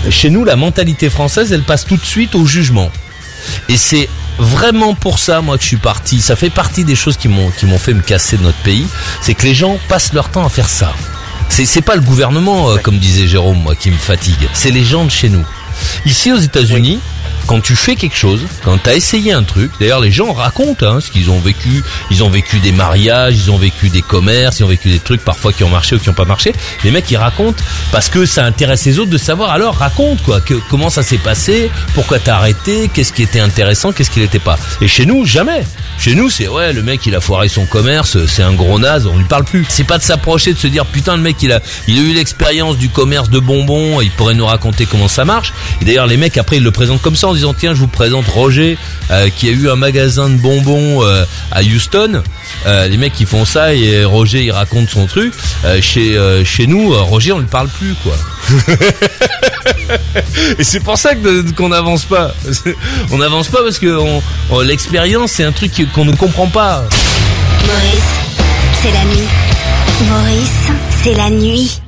Chez nous, la mentalité française, elle passe tout de suite au jugement. Et c'est vraiment pour ça, moi, que je suis parti. Ça fait partie des choses qui m'ont fait me casser de notre pays. C'est que les gens passent leur temps à faire ça. C'est pas le gouvernement, comme disait Jérôme, moi, qui me fatigue. C'est les gens de chez nous. Ici, aux États-Unis, quand tu fais quelque chose, quand t'as essayé un truc, d'ailleurs les gens racontent ce qu'ils ont vécu. Ils ont vécu des mariages, ils ont vécu des commerces, ils ont vécu des trucs parfois qui ont marché ou qui ont pas marché. Les mecs ils racontent parce que ça intéresse les autres de savoir. Alors raconte comment ça s'est passé, pourquoi t'as arrêté, qu'est-ce qui était intéressant, qu'est-ce qui l'était pas. Et chez nous jamais. Chez nous c'est le mec il a foiré son commerce, c'est un gros naze, on lui parle plus. C'est pas de s'approcher de se dire putain le mec il a eu l'expérience du commerce de bonbons, il pourrait nous raconter comment ça marche. Et d'ailleurs les mecs après ils le présentent comme ça en disant tiens je vous présente Roger qui a eu un magasin de bonbons à Houston. Les mecs qui font ça et Roger il raconte son truc. Chez nous Roger on lui parle plus quoi. Et c'est pour ça qu'on n'avance pas. On n'avance pas parce que l'expérience c'est un truc qu'on ne comprend pas. Maurice, c'est la nuit. Maurice, c'est la nuit.